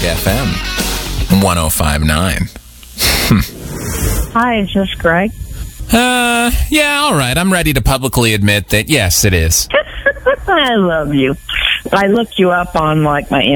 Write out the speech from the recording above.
FM 105.9. Hi, is this Greg? Yeah, all right. I'm ready to publicly admit that, yes, it is. I love you. I looked you up on, like, my